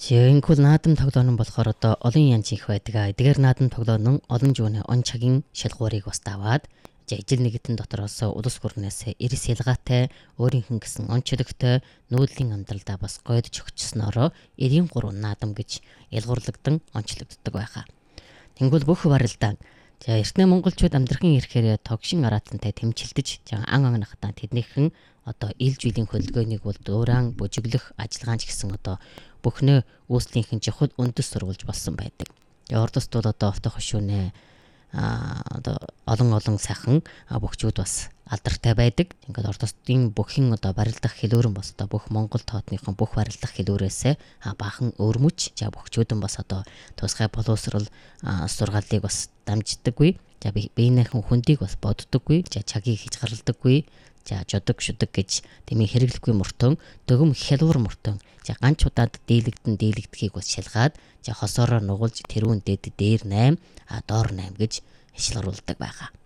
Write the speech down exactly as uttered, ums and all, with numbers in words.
Жинхэнэ наадам тоглоом болохоор одоо олон янз их байдаг. Эдгээр наадам тоглоом олон жууны он цагийн шалгуурыг бас даваад ижил нэгтэн дотроос улс гүрнээс эрс ялгаатай өөрийнх нь гэсэн онцлогтой нүүдлийн амьдралдаа бас гойдж өгчснөөрөө эрийн гурван наадам гэж ялгуурлагдсан онцлогддог байхаа. Тэнгүүл бүх барилдаан за эртний монголчууд амьдрахын ирэхээр тогшин аратантай тэмцэлдэж ан анхнахтаа тэднийхэн одоо ил жилийн хөдөлгөөнийг бол дуурайан бүжиглэх ажиллагаан ч гэсэн одоо бүхнээ үүслийнхэн жихад үндэс сурвалж болсон байдаг. Тэгээ ордост бол одоо автох хөшөөнэ а одоо олон олон сайхан бөхчүүд бас алдартай байдаг. Ингээд ордостын бүхэн одоо барилдах хэлүүрэн бас одоо бүх Монгол тоотныхон бүх барилдах хэлүүрээс баахан өөрмөч за бөхчүүдэн бас одоо тусгай боловсрал сургаалыг бас дамждаггүй. За биенийхэн хүндийг бас боддоггүй. За чагийг хийж гаргалдаггүй. За жодог шудаг гэж тэмээ хэрэглэхгүй мөртөн дөгөм хялуур мөртөн за ганч удаад дийлэгдэн дийлэгдэхийг бас шалгаад за хосоороо нугуулж тэрүүн дэд дээр найман а доор найман гэж хилшилруулдаг байгаа.